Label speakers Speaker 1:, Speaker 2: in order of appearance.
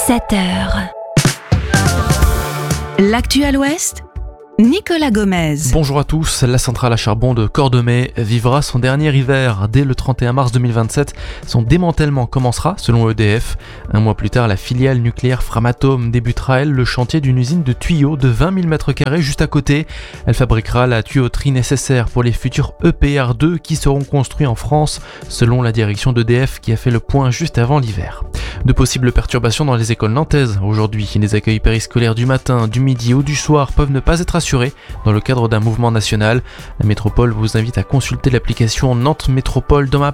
Speaker 1: 7h. L'actu à l'Ouest, Nicolas Gomez.
Speaker 2: Bonjour à tous, la centrale à charbon de Cordemais vivra son dernier hiver. Dès le 31 mars 2027, son démantèlement commencera selon EDF. Un mois plus tard, la filiale nucléaire Framatome débutera, elle, le chantier d'une usine de tuyaux de 20 000 m² juste à côté. Elle fabriquera la tuyauterie nécessaire pour les futurs EPR2 qui seront construits en France, selon la direction d'EDF qui a fait le point juste avant l'hiver. De possibles perturbations dans les écoles nantaises. Aujourd'hui, les accueils périscolaires du matin, du midi ou du soir peuvent ne pas être assurés dans le cadre d'un mouvement national. La métropole vous invite à consulter l'application Nantes Métropole dans